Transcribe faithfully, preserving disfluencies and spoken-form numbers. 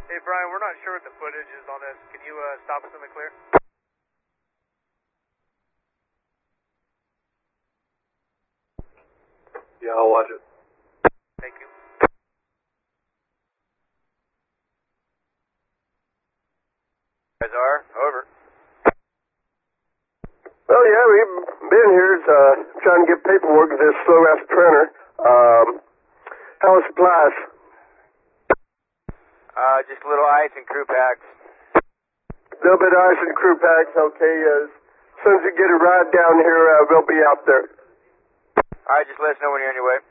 Hey, Brian, we're not sure what the footage is on this. Can you uh, stop us in the clear? Yeah, I'll watch it. Thank you. Guys are over. Well, yeah, we've been here uh, trying to get paperwork with this slow-ass printer. Um, how are supplies? Uh, just a little ice and crew packs. A little bit of ice and crew packs, okay. Uh, as soon as you get a ride down here, uh, we'll be out there. Alright, just let us know when you're on your way.